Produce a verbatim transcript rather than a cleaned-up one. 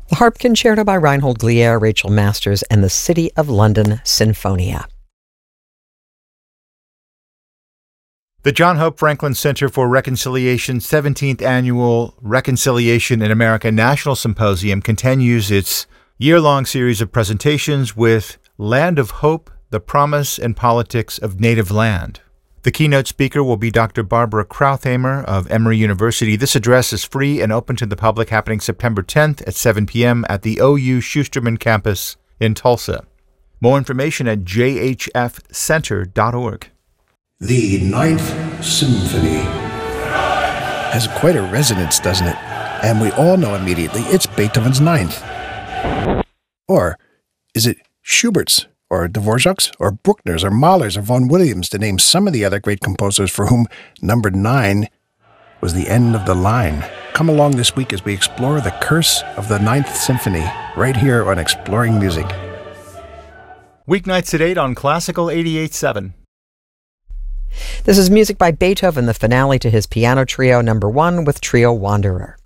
The Harp Concerto by Reinhold Glier, Rachel Masters, and the City of London Sinfonia. The John Hope Franklin Center for Reconciliation's seventeenth Annual Reconciliation in America National Symposium continues its year-long series of presentations with Land of Hope, the Promise and Politics of Native Land. The keynote speaker will be Doctor Barbara Krauthamer of Emory University. This address is free and open to the public, happening September tenth at seven p.m. at the O U Schusterman campus in Tulsa. More information at j h f center dot org. The Ninth Symphony has quite a resonance, doesn't it? And we all know immediately it's Beethoven's Ninth. Or is it Schubert's, or Dvorak's, or Bruckner's, or Mahler's, or Vaughan Williams, to name some of the other great composers for whom number nine was the end of the line? Come along this week as we explore the curse of the Ninth Symphony, right here on Exploring Music. Weeknights at eight on Classical eighty-eight point seven. This is music by Beethoven, the finale to his piano trio number one with Trio Wanderer.